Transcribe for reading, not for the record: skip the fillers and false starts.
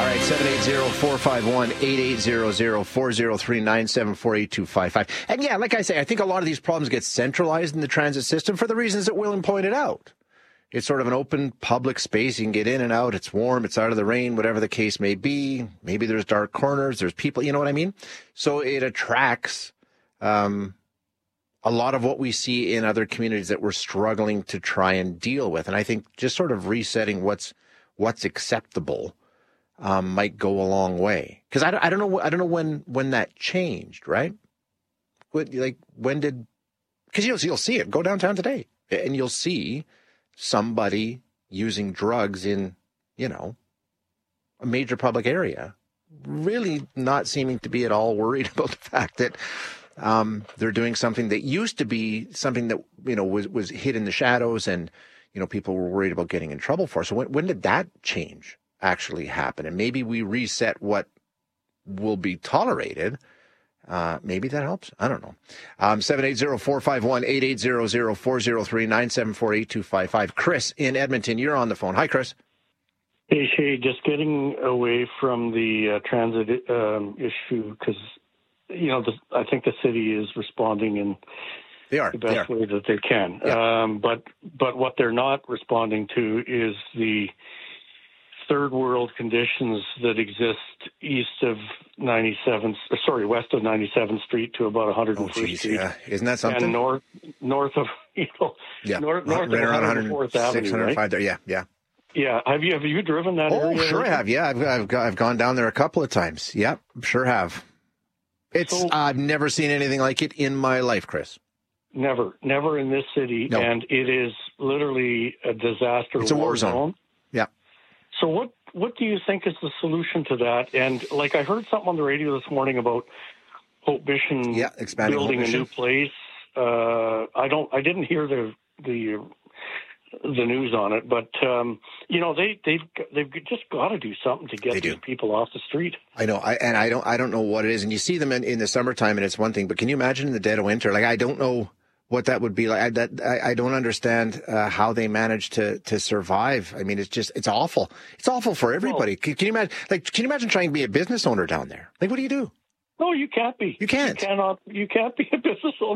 right, 780-451-8800, 403-974-8255. And yeah, like I say, I think a lot of these problems get centralized in the transit system for the reasons that William pointed out. It's sort of an open public space. You can get in and out. It's warm. It's out of the rain, whatever the case may be. Maybe there's dark corners. There's people. You know what I mean? So it attracts a lot of what we see in other communities that we're struggling to try and deal with. And I think just sort of resetting what's acceptable might go a long way. Because I don't know when that changed, right? When did? Because you'll see it. Go downtown today, and you'll see somebody using drugs in, a major public area, really not seeming to be at all worried about the fact that they're doing something that used to be something that, was hid in the shadows and, people were worried about getting in trouble for. So when did that change actually happen? And maybe we reset what will be tolerated. Maybe that helps. I don't know. 780-451-8800, 403-974-8255. Chris in Edmonton, you're on the phone. Hi, Chris. Hey, Shay, just getting away from the transit issue because, I think the city is responding in the best way that they can. Yeah. But what they're not responding to is the third world conditions that exist west of 97th Street to about 101st Street. Yeah. Isn't that something? And north of, north of 104th Avenue, 605 right? there. Yeah. Yeah. Have you driven that area? Oh, sure I have. Yeah. I've gone down there a couple of times. Yeah, sure have. I've never seen anything like it in my life, Chris. Never in this city. No. And it is literally a disaster. It's a war zone. Yeah. So what do you think is the solution to that? And I heard something on the radio this morning about Hope Mission building a new place. I didn't hear the news on it, but they've just got to do something to get these people off the street. I know, I don't know what it is. And you see them in the summertime, and it's one thing. But can you imagine in the dead of winter? I don't know what that would be like. I don't understand how they manage to survive. I mean, it's awful. It's awful for everybody. Can you imagine? Can you imagine trying to be a business owner down there? What do you do? No, you can't be. You can't. You can't be a business owner.